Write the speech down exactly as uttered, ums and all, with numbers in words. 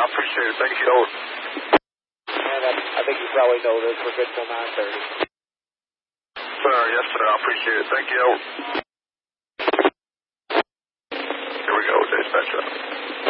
appreciate it. Thank you. And I, I think you probably know this. We're good till nine thirty. Sir, yes, sir. I appreciate it. Thank you. Here we go, dispatcher.